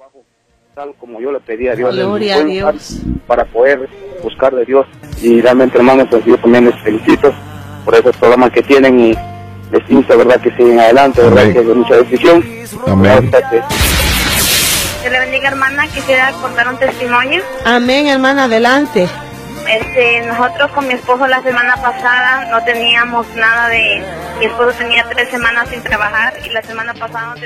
tal como yo le pedí a Dios. Gloria a Dios. Para poder buscar de Dios. Y realmente, hermanos, pues yo también les felicito por esos programas que tienen y les insto, verdad, que siguen adelante, verdad, Amén. que es de mucha decisión. Amén. Que le bendiga, hermana. Quisiera contar un testimonio. Amén, hermana, adelante. Nosotros con mi esposo la semana pasada no teníamos nada de... Mi esposo tenía 3 semanas sin trabajar y la semana pasada